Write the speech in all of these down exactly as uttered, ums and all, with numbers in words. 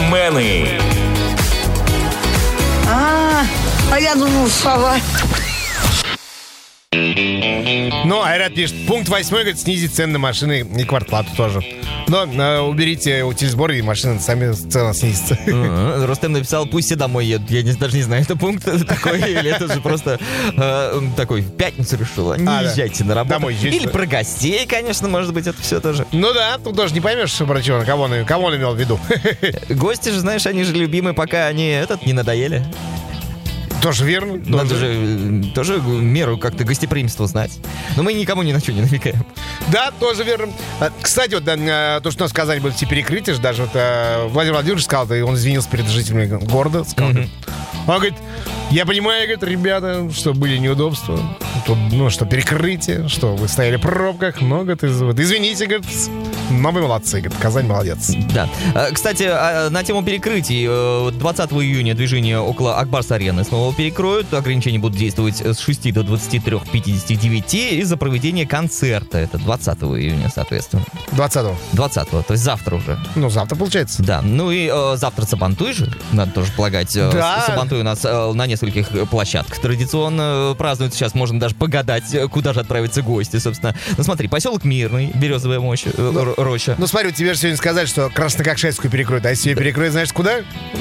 Бармены. А, а я думал, сова. Ну, Айрат пишет, пункт восьмой, говорит, снизить цены на машины и квартплату тоже. Но э, уберите утильсбор, и машины сами цена снизится. Uh-huh. Рустем написал, пусть все домой едут. Я не, даже не знаю, это пункт такой, или это же просто э, такой, в пятницу решила, не а, езжайте да. на работу. Домой езжайте. Или про гостей, конечно, может быть, это все тоже. Ну да, тут тоже не поймешь, что про чего, кого он, кого он имел в виду. Гости же, знаешь, они же любимы, пока они этот не надоели. Тоже верно. Надо же тоже меру как-то гостеприимства знать. Но мы никому ни на что не намекаем. Да, тоже верно. Кстати, вот да, то, что у нас в Казани были все перекрытия, даже вот Владимир Владимирович сказал, и он извинился перед жителями города. Сказал, mm-hmm. Он говорит, я понимаю, говорит, ребята, что были неудобства, тут, ну, что перекрытие, что вы стояли в пробках, но, говорит, извините, говорит, но вы молодцы, говорит, Казань молодец. Да. Кстати, на тему перекрытий, двадцатого июня движение около Акбарс-арены снова перекроют, ограничения будут действовать с шести до двадцати трёх пятидесяти девяти из-за проведения концерта, это двадцатого июня, соответственно. двадцатого? двадцатого, то есть завтра уже. Ну, завтра получается. Да, ну и э, завтра Сабантуй же, надо тоже полагать. Да. Сабантуй у нас э, на нескольких площадках традиционно празднуют. Сейчас можно даже погадать, куда же отправятся гости, собственно. Ну смотри, поселок Мирный, Березовая мощь, э, ну, роща. Ну смотри, тебе же сегодня сказали, что Краснококшайскую перекроют, а если ее перекроют, знаешь, куда?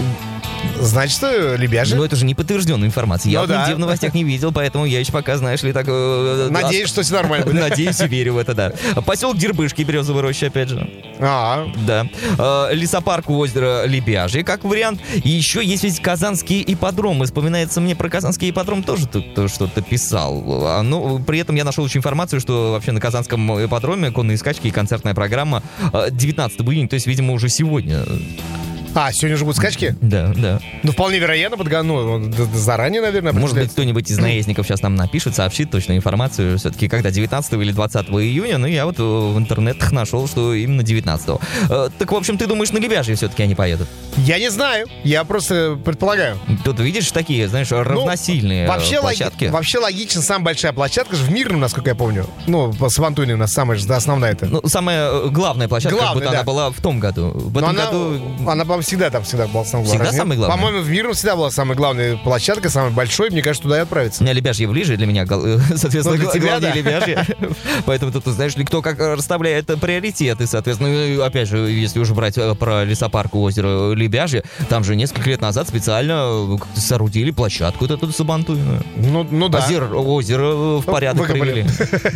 Значит, что Лебяжий. Ну, это же не подтвержденная информация. Я ну, да. нигде в новостях не видел, поэтому я еще пока, знаешь ли, так... Надеюсь, что все нормально будет. Надеюсь и верю в это, да. Поселок Дербышки, Березовая роща, опять же. А, да. Лесопарк у озера Лебяжий, как вариант. И еще есть ведь казанские ипподромы. Вспоминается мне про казанский ипподром тоже кто-то что-то писал. Но при этом я нашел еще информацию, что вообще на казанском ипподроме конные скачки и концертная программа девятнадцатого июня, то есть, видимо, уже сегодня. А, сегодня уже будут скачки? Да, да. Ну, вполне вероятно, подгону. Заранее, наверное. Может быть, кто-нибудь из наездников сейчас нам напишет, сообщит точную информацию. Все-таки когда, девятнадцатого или двадцатого июня? Ну, я вот в интернетах нашел, что именно девятнадцатого. Так, в общем, ты думаешь, на Лебяжье все-таки они поедут? Я не знаю. Я просто предполагаю. Тут видишь такие, знаешь, равносильные ну, вообще площадки. Логи- вообще логично, самая большая площадка же в Мирном, насколько я помню. Ну, Сабантуйной у нас самая же основная это. Ну, самая главная площадка, главная, как будто да. она была в том году. В этом она, году... она, по-моему, всегда там всегда была самая главная. Всегда самая главная? По-моему, в Мирном всегда была самая главная площадка, самая большая. Мне кажется, туда и отправиться. У меня Лебяжье ближе, для меня, соответственно, ну, для тебя, главнее да. Лебяжье. Поэтому тут, знаешь ли, кто как расставляет приоритеты, соответственно. Опять же, если уже брать про лесопарк у озера Лебяжье, там же несколько лет назад специально соорудили площадку, вот эту Сабантуйную. Ну, ну да. Озеро, озеро в порядок привели.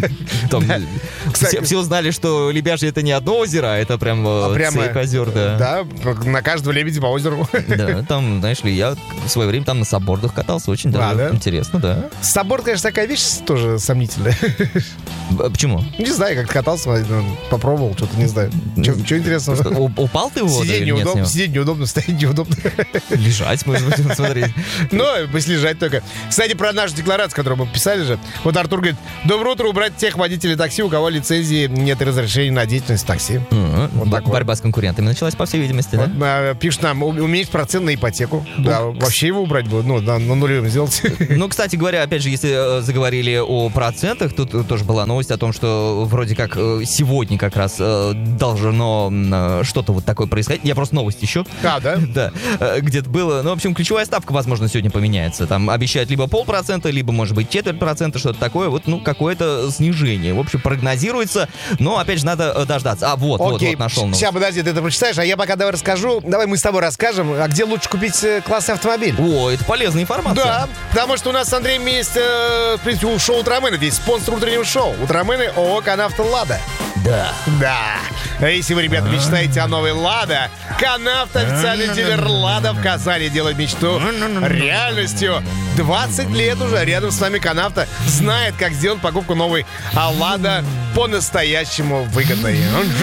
Все узнали, что Лебяжье это не одно озеро, а это прям цепь озер, да. Да, на каждого лебедя по озеру. Да, там, знаешь ли, я в свое время там на саббордах катался, очень а, да? интересно, да. Сабборд, конечно, такая вещь тоже сомнительная. Почему? Не знаю, как катался, попробовал, что-то не знаю. Что интересно? Упал ты в воду? Сидеть неудобно, сидеть неудобно, стоять неудобно. Лежать, может быть, смотри. Ну, пусть лежать только. Кстати, про нашу декларацию, которую мы писали же. Вот Артур говорит, доброе утро, убрать тех водителей такси, у кого лицензии нет разрешения на деятельность такси. Вот борьба с конкурентами началась, по всей видимости, да? Пишут нам, уменьшить процент на ипотеку. Да, вообще его убрать будет, ну, на нулевым сделать. Ну, кстати говоря, опять же, если заговорили о процентах, тут тоже была новость о том, что вроде как сегодня как раз должно что-то вот такое происходить. Я просто новость ищу. А, да? Да, где-то было. Ну, в общем, ключевая ставка, возможно, сегодня поменяется. Там обещают либо полпроцента, либо, может быть, четверть процента, что-то такое. Вот, ну, какое-то снижение. В общем, прогнозируется, но, опять же, надо дождаться. А, вот, вот, вот, нашел новость. Сейчас, подожди, ты это прочитаешь, а я пока давай расскажу. Давай мы с тобой расскажем, а где лучше купить классный автомобиль. О, это полезная информация. Да, потому что у нас с Андреем есть, э, в принципе, у шоу «Утромены» есть спонсор утреннего шоу. «Утромены» ООО «Канавто Лада». Да. Да. Если вы, ребята, мечтаете о новой «Лада», «Канавто» официальный дилер «Лада» в Казани делает мечту реальностью. двадцать лет уже рядом с нами «Канавто» знает, как сделать покупку новой «Лада» по-настоящему выгодной.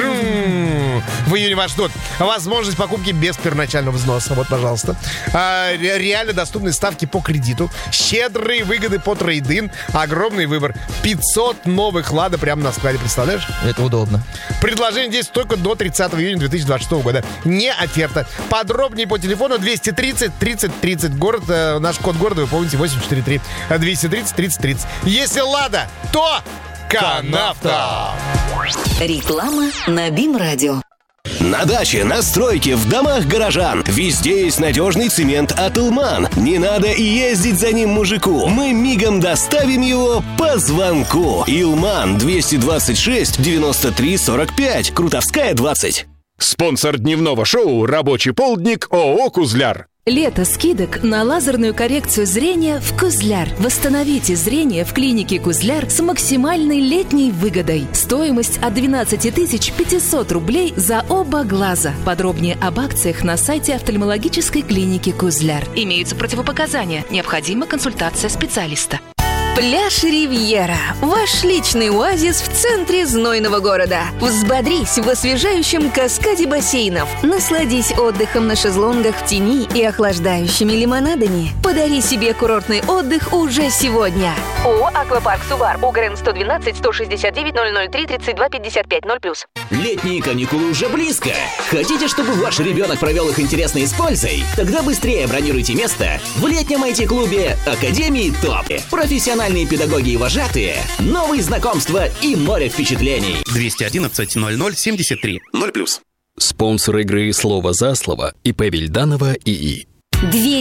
В июне вас ждут возможность покупки без первоначального взноса. Вот, пожалуйста. А, реально доступные ставки по кредиту, щедрые выгоды по трейд-ин, огромный выбор. пятьсот новых «Лада» прямо на складе, представляешь? Это удобно. Предложение действует только до тридцатого июня две тысячи двадцать шестого года. Не оферта. Подробнее по телефону двести тридцать тридцать тридцать. Город, э, наш код города, вы помните, восемь четыре три. двести тридцать тридцать тридцать. Если «Лада», то «Канавто». Реклама на БИМ-радио. На даче, на стройке, в домах горожан. Везде есть надежный цемент от Илман. Не надо и ездить за ним мужику. Мы мигом доставим его по звонку. Илман двести двадцать шесть девяносто три сорок пять. Крутовская двадцать. Спонсор дневного шоу «Рабочий полдник» ООО «Кузляр». Лето скидок на лазерную коррекцию зрения в Кузляр. Восстановите зрение в клинике Кузляр с максимальной летней выгодой. Стоимость от двенадцать тысяч пятьсот рублей за оба глаза. Подробнее об акциях на сайте офтальмологической клиники Кузляр. Имеются противопоказания. Необходима консультация специалиста. Пляж Ривьера. Ваш личный оазис в центре знойного города. Взбодрись в освежающем каскаде бассейнов. Насладись отдыхом на шезлонгах в тени и охлаждающими лимонадами. Подари себе курортный отдых уже сегодня. ООО «Аквапарк Сувар». УГРН сто двенадцать сто шестьдесят девять ноль ноль три тридцать два пятьдесят пять ноль плюс. Летние каникулы уже близко. Хотите, чтобы ваш ребенок провел их интересно и с пользой? Тогда быстрее бронируйте место в летнем ай ти-клубе Академии ТОП. Профессиональные педагоги и вожатые, новые знакомства и море впечатлений. двести одиннадцать ноль ноль семьдесят три ноль плюс. Спонсор игры «Слово за слово» ИП Вильданова ИИ. Две